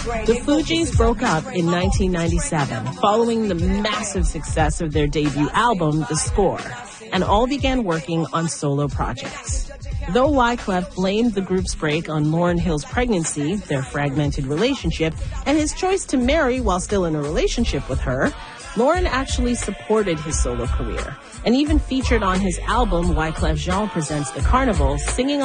The Fugees broke up in 1997 following the massive success of their debut album, The Score, and all began working on solo projects. Though Wyclef blamed the group's break on Lauryn Hill's pregnancy, their fragmented relationship, and his choice to marry while still in a relationship with her, Lauryn actually supported his solo career and even featured on his album Wyclef Jean Presents the Carnival, singing